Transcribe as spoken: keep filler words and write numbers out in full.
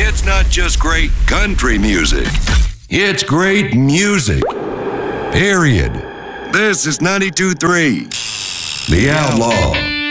It's not just great country music. It's great music. Period. This is ninety-two point three. The Outlaw.